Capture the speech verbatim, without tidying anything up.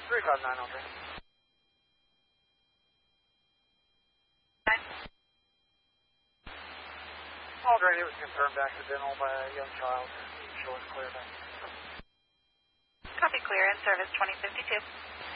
three five nine oh three. All drainage was confirmed accidental by a young child. Show us clear back. Copy clear in service twenty fifty-two.